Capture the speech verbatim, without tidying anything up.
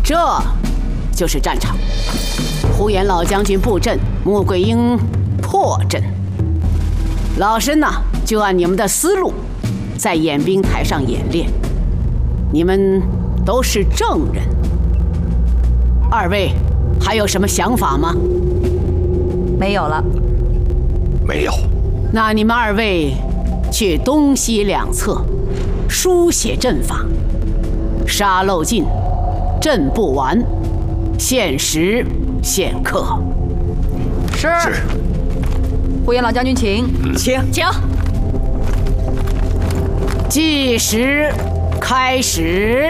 这就是战场。呼延老将军布阵，穆桂英破阵。老身呢，就按你们的思路，在演兵台上演练。你们都是正人，二位还有什么想法吗？ 没有了。 没有。 那你们二位去东西两侧书写阵法，沙漏尽，阵不完，限时限刻。 是。 是。 呼延老将军，请。 请请。 计时开始。